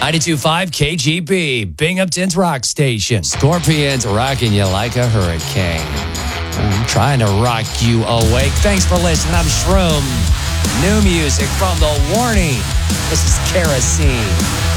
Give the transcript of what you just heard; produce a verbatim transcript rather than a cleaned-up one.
ninety-two point five K G B, Binghamton's rock station. Scorpions rocking you like a hurricane. I'm trying to rock you awake. Thanks for listening. I'm Shroom. New music from The Warning. This is Kerosene.